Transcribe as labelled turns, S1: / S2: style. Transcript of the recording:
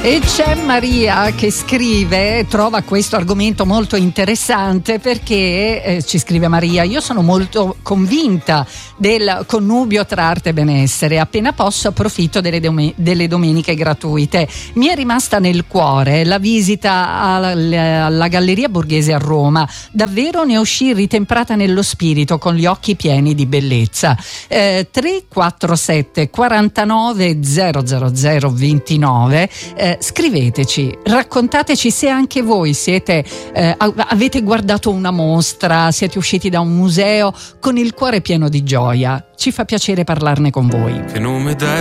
S1: E c'è Maria che scrive, trova questo argomento molto interessante perché ci scrive Maria: io sono molto convinta del connubio tra arte e benessere, appena posso approfitto delle domeniche gratuite. Mi è rimasta nel cuore la visita alla Galleria Borghese a Roma, davvero ne uscì ritemprata nello spirito, con gli occhi pieni di bellezza. 347 49 000 29. Scriveteci, raccontateci se anche voi avete guardato una mostra, siete usciti da un museo con il cuore pieno di gioia. Ci fa piacere parlarne con voi.
S2: Che non mi dai